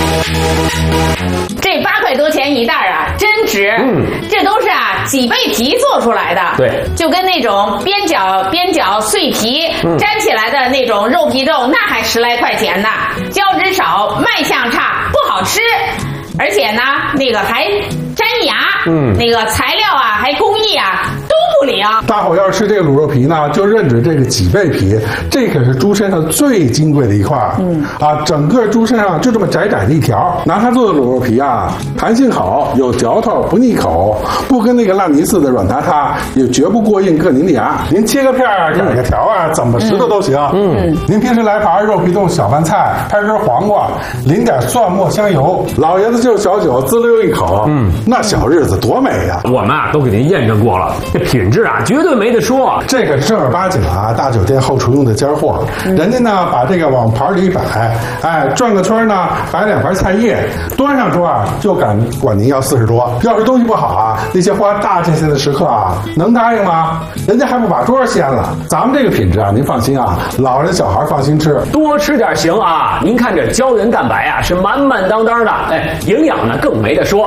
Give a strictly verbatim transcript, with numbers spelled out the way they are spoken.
这八块多钱一袋啊，真值。 嗯， 这都是啊脊背皮做出来的。 对， 就跟那种边角边角碎皮、 嗯、 粘起来的那种肉皮肉，那还十来块钱呢。胶质少，卖相差，不好吃，而且呢，那个还粘牙。嗯，那个材料啊，还工艺啊。不灵。 大伙要是吃这个卤肉皮呢，就认准这个脊背皮，这可是猪身上最金贵的一块。嗯啊，整个猪身上就这么窄窄的一条，拿它做的卤肉皮啊，弹性好，有嚼头，不腻口，不跟那个烂泥似的软塌塌，也绝不过硬硌您的牙。您切个片儿，改个条啊，怎么吃的都行。嗯，您平时来盘肉皮冻小饭菜，拍根黄瓜，淋点蒜末香油，老爷子就小酒滋溜一口，嗯，那小日子多美呀！ 我们啊都给您验证过了，这品质啊绝对没得说。 这个正儿八经啊，大酒店后厨用的尖货，嗯、人家呢把这个往盘里一摆，哎，转个圈呢，摆两盘菜叶，端上桌啊就敢管您要四十多。要是东西不好啊，那些花大价钱的食客啊，能答应吗？人家还不把桌掀了。咱们这个品质啊，您放心啊，老人小孩放心吃， 多吃点行啊。您看这胶原蛋白啊是满满当当的，哎，营养呢更没得说。